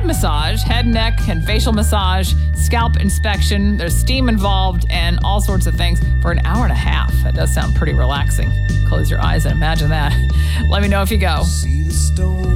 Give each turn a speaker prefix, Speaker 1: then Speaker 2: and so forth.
Speaker 1: massage, head, neck, and facial massage, scalp inspection. There's steam involved and all sorts of things for an hour and a half. That does sound pretty relaxing. Close your eyes and imagine that. Let me know if you go.
Speaker 2: See the stone